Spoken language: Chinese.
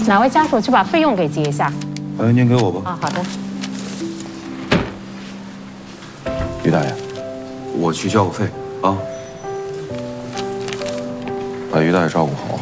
哪位家属去把费用给结一下？ 您给我吧。 啊，好的。 于大爷，我去交个费啊，把于大爷照顾好。